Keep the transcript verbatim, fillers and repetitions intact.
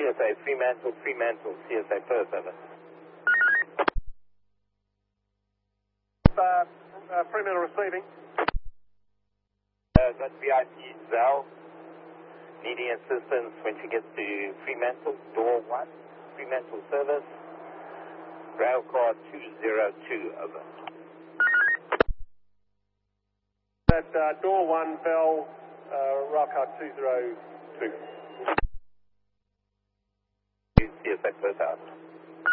S A, Fremantle, Fremantle, C S A first, over. Uh, uh, Fremantle receiving. Uh, got V I P Val, needing assistance when she gets to Fremantle, door one, Fremantle service, rail car two zero two, over. At uh, door one, Val, uh, rail car two zero two. C S A first out.